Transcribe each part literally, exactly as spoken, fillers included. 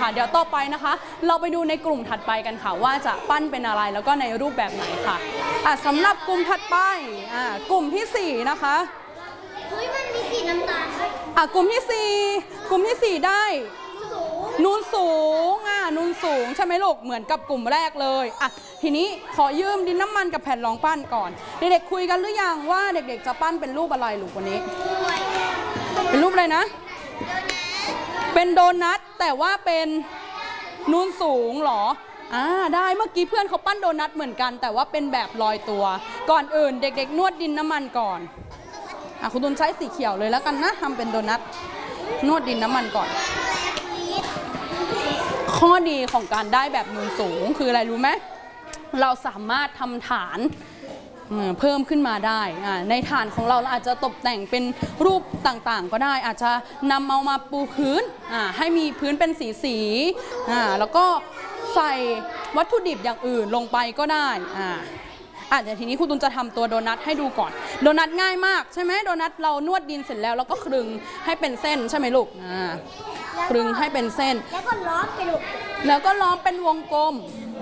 ค่ะเดี๋ยวต่อไปนะคะเราไปดูในกลุ่มถัดไปกันค่ะว่าจะปั้นเป็นอะไรแล้วก็ในรูปแบบไหนค่ะอ่ะสำหรับกลุ่มถัดไปอ่ากลุ่มที่สี่นะคะเฮ้ยมันมีสีน้ำตาลด้วยอ่ะกลุ่มที่สี่กลุ่มที่สี่ได้นูนสูงอ่ะนูนสูงใช่ไหมลูกเหมือนกับกลุ่มแรกเลยอ่ะทีนี้ขอยืมดินน้ำมันกับแผ่นรองปั้นก่อนเด็กๆคุยกันหรือยังว่าเด็กๆจะปั้นเป็นรูปอะไรลูกวันนี้เป็นรูปอะไรนะเป็นโดนัทแต่ว่าเป็นนูนสูงหรออ่าได้เมื่อกี้เพื่อนเขาปั้นโดนัทเหมือนกันแต่ว่าเป็นแบบลอยตัวก่อนอื่นเด็กๆนวดดินน้ำมันก่อนอ่ะคุณตุนใช้สีเขียวเลยแล้วกันนะทำเป็นโดนัทนวดดินน้ำมันก่อนข้อดีของการได้แบบนูนสูงคืออะไรรู้ไหมเราสามารถทำฐานเพิ่มขึ้นมาได้ในฐานของเราเราอาจจะตกแต่งเป็นรูปต่างๆก็ได้อาจจะนำเอามาปูพื้นให้มีพื้นเป็นสีสีแล้วก็ใส่วัตถุดิบอย่างอื่นลงไปก็ได้อาจจะทีนี้คุณตุนจะทำตัวโดนัทให้ดูก่อนโดนัทง่ายมากใช่ไหมโดนัทเรานวดดินเสร็จแล้วเราก็คลึงให้เป็นเส้นใช่ไหมลูกคลึงให้เป็นเส้นแล้วก็ล้อมเป็นแล้วก็ล้อมเป็นวงกลม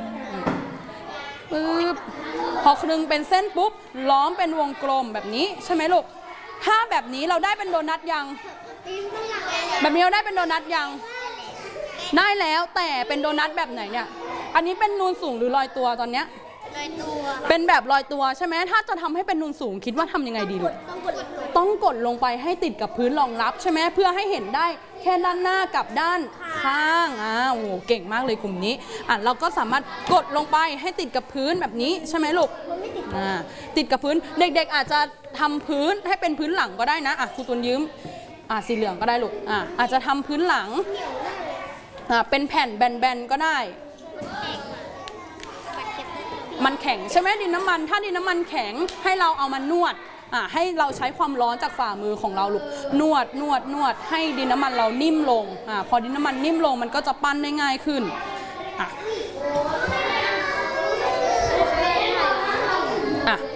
ปึ๊บพอคลึงเป็นเส้นปุ๊บล้อมเป็นวงกลมแบบนี้ใช่ไหมลูกถ้าแบบนี้เราได้เป็นโดนัทยังแบบนี้เราได้เป็นโดนัทยังได้แล้วแต่เป็นโดนัทแบบไหนเนี่ยอันนี้เป็นนูนสูงหรือลอยตัวตอนเนี้ยลอยตัวเป็นแบบลอยตัวใช่ไหมถ้าจะทำให้เป็นนูนสูงคิดว่าทำยังไงดีลูกต้องกดลงไปให้ติดกับพื้นรองรับใช่ไหมเพื่อให้เห็นได้แค่ด้านหน้ากับด้านข้างอ่าโอ้เก่งมากเลยกลุ่มนี้อ่ะเราก็สามารถกดลงไปให้ติดกับพื้นแบบนี้ใช่ไหมลูกอ่าติดกับพื้นเด็กๆอาจจะทำพื้นให้เป็นพื้นหลังก็ได้นะอ่ะครูตุนยืมอ่ะสีเหลืองก็ได้ลูกอ่ะอาจจะทำพื้นหลังอ่ะเป็นแผ่นแบนๆก็ได้มันแข็งใช่ไหมดินน้ำมันถ้าดินน้ำมันแข็งให้เราเอามานวดอ่ะให้เราใช้ความร้อนจากฝ่ามือของเราลูกนวดนวดนวดให้ดินน้ำมันเรานิ่มลงอ่ะพอดินน้ำมันนิ่มลงมันก็จะปั้นได้ง่ายขึ้นอ่ะอ่ะ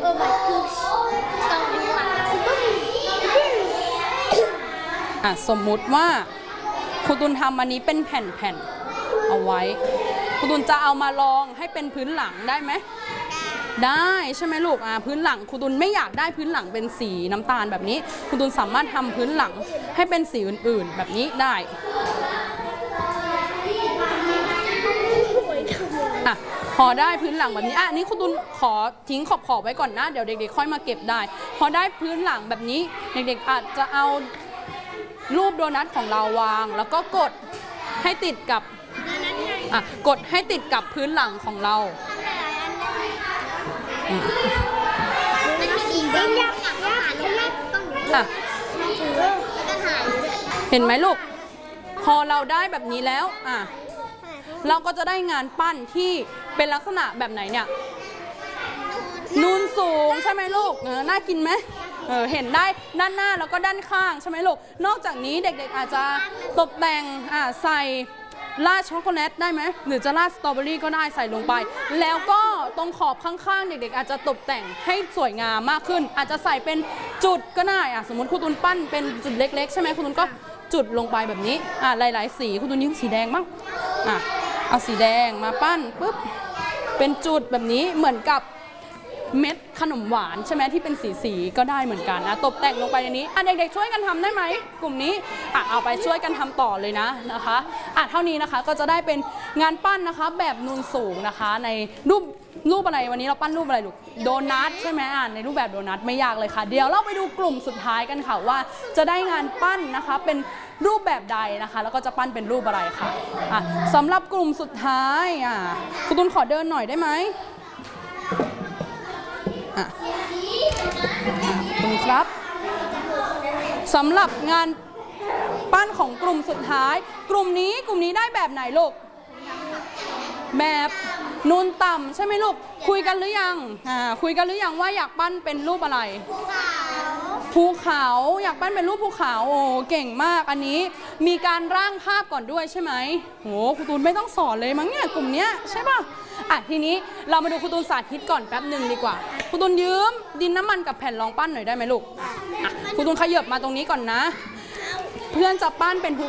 อ่ะสมมุติว่าครูตุนทำอันนี้เป็นแผ่นๆเอาไว้ครูตุนจะเอามาลองให้เป็นพื้นหลังได้ไหมได้ใช่ไหมลูกอ่าพื้นหลังครูตุนไม่อยากได้พื้นหลังเป็นสีน้ำตาลแบบนี้ครูตุนสามารถทำพื้นหลังให้เป็นสีอื่นๆแบบนี้ได้อ่ะพอได้พื้นหลังแบบนี้อ่ะนี้ครูตุนขอทิ้งขอบขอบไว้ก่อนนะเดี๋ยวเด็กๆค่อยมาเก็บได้พอได้พื้นหลังแบบนี้เด็กๆอาจจะเอารูปโดนัทของเราวางแล้วก็กดให้ติดกับอ่ะกดให้ติดกับพื้นหลังของเราอ่ะเห็นไหมลูกพอเราได้แบบนี้แล้วอ่ะเราก็จะได้งานปั้นที่เป็นลักษณะแบบไหนเนี่ยนูนสูงใช่ไหมลูกเออน่ากินไหมเออเห็นได้ด้านหน้าแล้วก็ด้านข้างใช่ไหมลูกนอกจากนี้เด็กๆอาจจะตกแต่งอ่ะใส่ราดช็อกโกแลตได้ไหมหรือจะราดสตรอเบอรี่ก็ได้ใส่ลงไปแล้วก็ตรงขอบข้างๆเด็กๆอาจจะตกแต่งให้สวยงามมากขึ้นอาจจะใส่เป็นจุดก็ได้อ่ะสมมติครูตุนปั้นเป็นจุดเล็กๆใช่ไหมครูตุนก็จุดลงไปแบบนี้อ่ะหลายๆสีครูตุนยิ้มสีแดงบ้างอ่ะเอาสีแดงมาปั้นปุ๊บเป็นจุดแบบนี้เหมือนกับเม็ดขนมหวานใช่ไหมที่เป็นสีสีก็ได้เหมือนกันนะตกแต่งลงไปในนี้อ่ะเด็กๆช่วยกันทำได้ไหมกลุ่มนี้อ่ะเอาไปช่วยกันทำต่อเลยนะนะคะอ่ะเท่านี้นะคะก็จะได้เป็นงานปั้นนะคะแบบนูนสูงนะคะในรูปรูปอะไรวันนี้เราปั้นรูปอะไรลูกโดนัทใช่ไหมอ่ะในรูปแบบโดนัทไม่ยากเลยค่ะเดี๋ยวเราไปดูกลุ่มสุดท้ายกันค่ะว่าจะได้งานปั้นนะคะเป็นรูปแบบใดนะคะแล้วก็จะปั้นเป็นรูปอะไรค่ะอ่ะสำหรับกลุ่มสุดท้ายอ่ะคุณตุลขอเดินหน่อยได้ไหมคุณครับสำหรับงานปั้นของกลุ่มสุดท้ายกลุ่มนี้กลุ่มนี้ได้แบบไหนลูกแบบนูนต่ำใช่ไหมลูกคุยกันหรือยังอ่าคุยกันหรือยังว่าอยากปั้นเป็นรูปอะไรภูเขาอยากปั้นเป็นรูปภูเขาโอ้เก่งมากอันนี้มีการร่างภาพก่อนด้วยใช่ไหมโอ้ครูตูนไม่ต้องสอนเลยมั้งเนี่ยกลุ่มเนี้ยใช่ป่ะอ่ะทีนี้เรามาดูครูตูนสาธิตก่อนแป๊บหนึ่งดีกว่าครูตูนยืมดินน้ำมันกับแผ่นรองปั้นหน่อยได้ไหมลูกอ่ะครูตูนขยับมาตรงนี้ก่อนนะเพื่อนจะปั้นเป็นภู